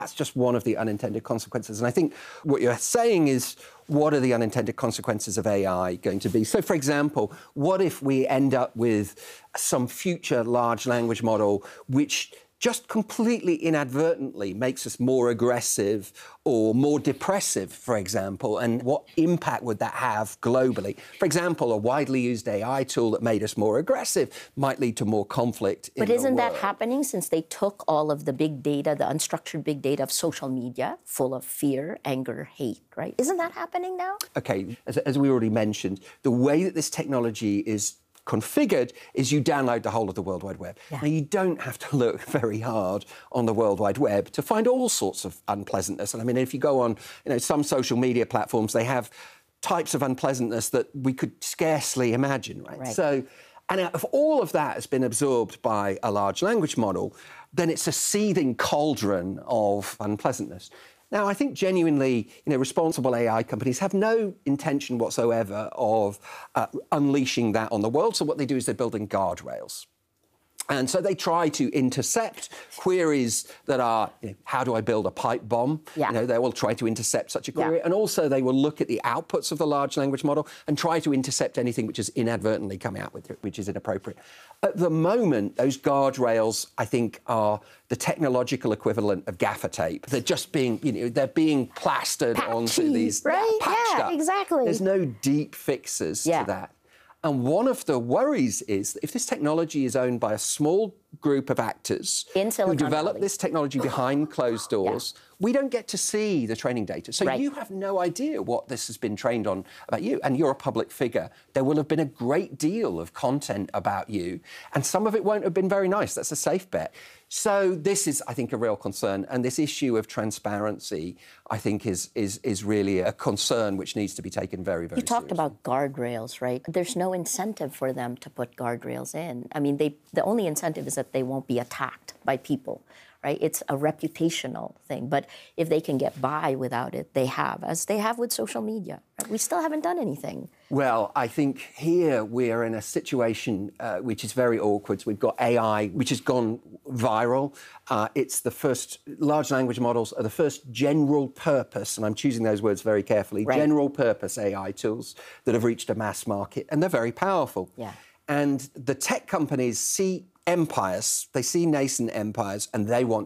That's just one of the unintended consequences. And I think what you're saying is, what are the unintended consequences of AI going to be? So, for example, what if we end up with some future large language model which just completely inadvertently makes us more aggressive or more depressive, for example, and what impact would that have globally? For example, a widely used AI tool that made us more aggressive might lead to more conflict in the world. But isn't that happening since they took all of the big data, the unstructured big data of social media, full of fear, anger, hate, right? Isn't that happening now? OK, as we already mentioned, the way that this technology is configured is you download the whole of the World Wide Web. Yeah. Now, you don't have to look very hard on the World Wide Web to find all sorts of unpleasantness. And I mean, if you go on, some social media platforms, they have types of unpleasantness that we could scarcely imagine, right? So, and if all of that has been absorbed by a large language model, then it's a seething cauldron of unpleasantness. Now, I think genuinely, responsible AI companies have no intention whatsoever of unleashing that on the world. So what they do is they're building guardrails. And so they try to intercept queries that are, how do I build a pipe bomb? Yeah. They will try to intercept such a query. Yeah. And also they will look at the outputs of the large language model and try to intercept anything which is inadvertently coming out with it, which is inappropriate. At the moment, those guardrails, I think, are the technological equivalent of gaffer tape. They're just being, they're being plastered onto these... Right? Patched up. Exactly. There's no deep fixes to that. And one of the worries is that if this technology is owned by a small group of actors who develop this technology behind closed doors, we don't get to see the training data. So you have no idea what this has been trained on about you. And you're a public figure. There will have been a great deal of content about you. And some of it won't have been very nice. That's a safe bet. So this is, I think, a real concern. And this issue of transparency, I think, is really a concern which needs to be taken very, very seriously. You talked about guardrails, right? There's no incentive for them to put guardrails in. I mean, the only incentive is that they won't be attacked by people, right? It's a reputational thing. But if they can get by without it, they have, as they have with social media. Right? We still haven't done anything. Well, I think here we're in a situation which is very awkward. We've got AI, which has gone viral. It's the first, large language models are the first general purpose, and I'm choosing those words very carefully, general purpose AI tools that have reached a mass market, and they're very powerful. Yeah. And the tech companies see empires, they see nascent empires, and they want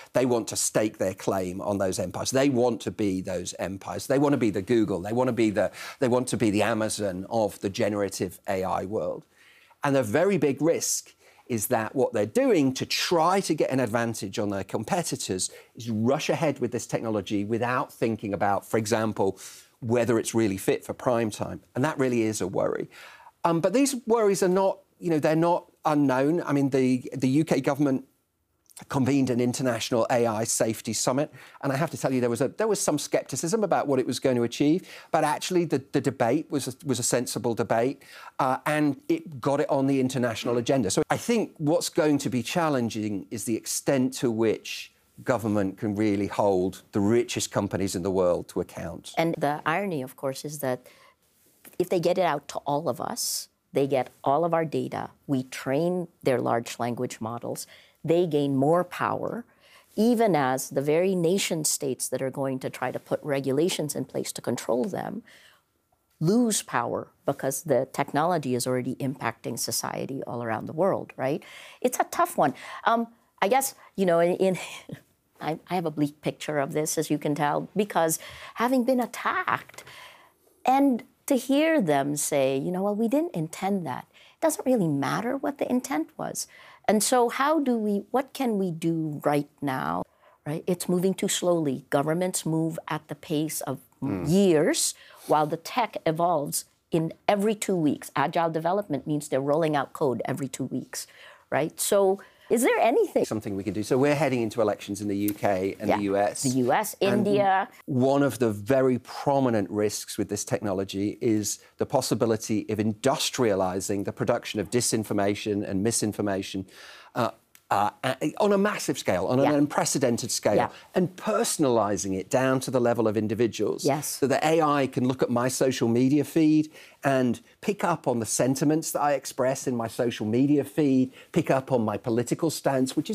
to stake their claim on those empires. They want to be those empires. They want to be the Google. They want to be the Amazon of the generative AI world. And the very big risk is that what they're doing to try to get an advantage on their competitors is rush ahead with this technology without thinking about, for example, whether it's really fit for prime time. And that really is a worry. But these worries are not, they're not unknown. I mean, the UK government convened an international AI safety summit, and I have to tell you, there was some scepticism about what it was going to achieve, but actually the debate was a sensible debate, and it got it on the international agenda. So I think what's going to be challenging is the extent to which government can really hold the richest companies in the world to account. And the irony, of course, is that if they get it out to all of us, they get all of our data, we train their large language models, they gain more power, even as the very nation states that are going to try to put regulations in place to control them lose power because the technology is already impacting society all around the world, right? It's a tough one. I guess, I have a bleak picture of this, as you can tell, because having been attacked and to hear them say, well, we didn't intend that. It doesn't really matter what the intent was. And so what can we do right now, right? It's moving too slowly. Governments move at the pace of years, while the tech evolves in every 2 weeks. Agile development means they're rolling out code every 2 weeks, right? So is there anything? Something we can do. So we're heading into elections in the UK and the US. The US, India. One of the very prominent risks with this technology is the possibility of industrializing the production of disinformation and misinformation on a massive scale, on an unprecedented scale, and personalising it down to the level of individuals. So that AI can look at my social media feed and pick up on the sentiments that I express in my social media feed, pick up on my political stance, which is